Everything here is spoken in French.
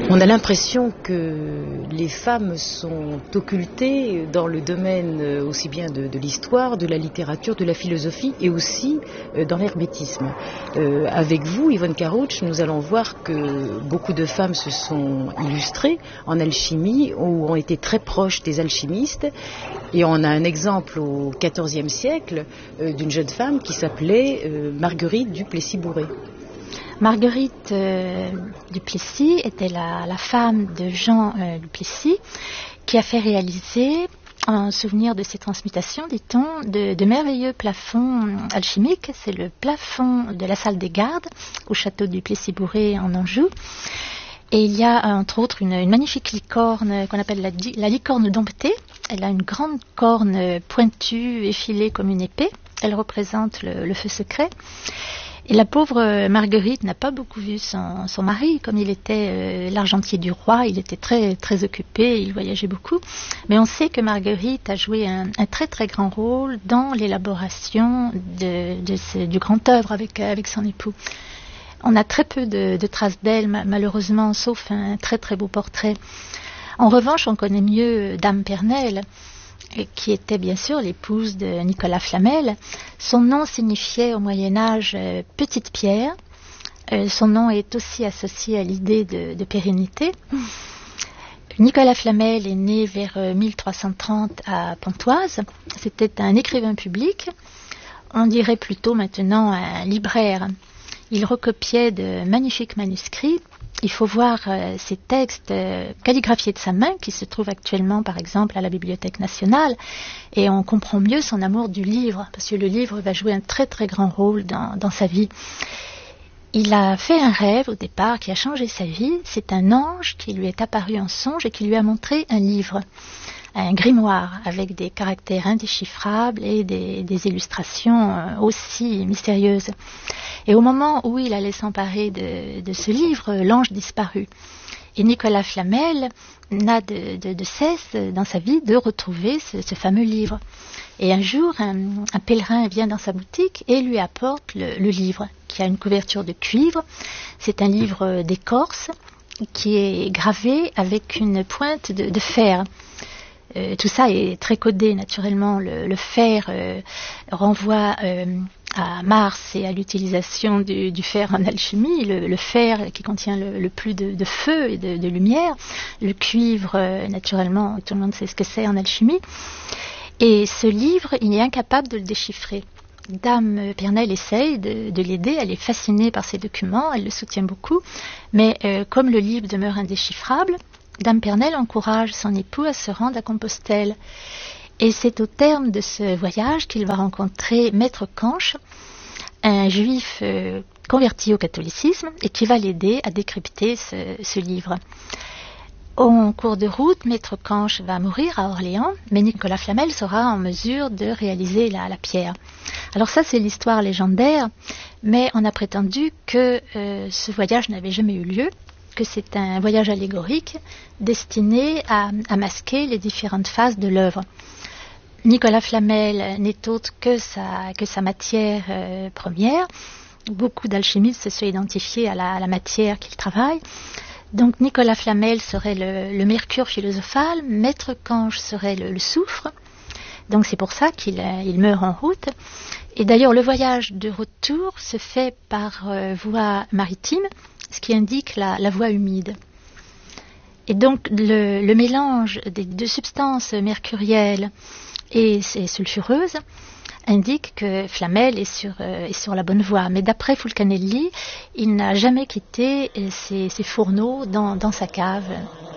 On a l'impression que les femmes sont occultées dans le domaine aussi bien de l'histoire, de la littérature, de la philosophie et aussi dans l'hermétisme. Avec vous, Yvonne Carouch, nous allons voir que beaucoup de femmes se sont illustrées en alchimie ou ont été très proches des alchimistes. Et on a un exemple au XIVe siècle d'une jeune femme qui s'appelait Marguerite du Plessis-Bourré. Marguerite du Plessis était la femme de Jean du Plessis qui a fait réaliser, en souvenir de ses transmutations, dit-on, de merveilleux plafonds alchimiques. C'est le plafond de la salle des gardes au château du Plessis-Bourré en Anjou. Et il y a entre autres une magnifique licorne qu'on appelle la licorne domptée. Elle a une grande corne pointue, effilée comme une épée. Elle représente le feu secret. Et la pauvre Marguerite n'a pas beaucoup vu son mari, comme il était l'argentier du roi, il était très, très occupé, il voyageait beaucoup. Mais on sait que Marguerite a joué un très très grand rôle dans l'élaboration du grand œuvre avec son époux. On a très peu de traces d'elle, malheureusement, sauf un très très beau portrait. En revanche, on connaît mieux Dame Pernelle, qui était bien sûr l'épouse de Nicolas Flamel. Son nom signifiait au Moyen-Âge petite pierre. Son nom est aussi associé à l'idée de pérennité. Nicolas Flamel est né vers 1330 à Pontoise. C'était un écrivain public, on dirait plutôt maintenant un libraire. Il recopiait de magnifiques manuscrits. Il faut voir ces textes calligraphiés de sa main qui se trouvent actuellement par exemple à la Bibliothèque nationale, et on comprend mieux son amour du livre parce que le livre va jouer un très très grand rôle dans sa vie. Il a fait un rêve au départ qui a changé sa vie. C'est un ange qui lui est apparu en songe et qui lui a montré un livre, un grimoire avec des caractères indéchiffrables et des illustrations aussi mystérieuses. Et au moment où il allait s'emparer de ce livre, l'ange disparut. Et Nicolas Flamel n'a de cesse dans sa vie de retrouver ce fameux livre. Et un jour, un pèlerin vient dans sa boutique et lui apporte le livre, qui a une couverture de cuivre. C'est un livre d'écorce qui est gravé avec une pointe de fer. Tout ça est très codé naturellement. Le fer renvoie à Mars et à l'utilisation du fer en alchimie, le fer qui contient le plus de feu et de lumière, le cuivre naturellement, tout le monde sait ce que c'est en alchimie. Et ce livre, il est incapable de le déchiffrer. Dame Pernelle essaye de l'aider, elle est fascinée par ces documents, elle le soutient beaucoup, mais comme le livre demeure indéchiffrable, Dame Pernelle encourage son époux à se rendre à Compostelle. Et c'est au terme de ce voyage qu'il va rencontrer Maître Canche, un juif converti au catholicisme, et qui va l'aider à décrypter ce livre. En cours de route, Maître Canche va mourir à Orléans, mais Nicolas Flamel sera en mesure de réaliser la pierre. Alors ça, c'est l'histoire légendaire, mais on a prétendu que ce voyage n'avait jamais eu lieu, que c'est un voyage allégorique destiné à masquer les différentes phases de l'œuvre. Nicolas Flamel n'est autre que sa matière première. Beaucoup d'alchimistes se sont identifiés à la matière qu'il travaille. Donc Nicolas Flamel serait le mercure philosophal, Maître Canche serait le soufre. Donc c'est pour ça qu'il meurt en route. Et d'ailleurs le voyage de retour se fait par voie maritime, ce qui indique la voie humide. Et donc le mélange des deux substances mercurielles et sulfureuses indique que Flamel est sur la bonne voie. Mais d'après Fulcanelli, il n'a jamais quitté ses fourneaux dans sa cave.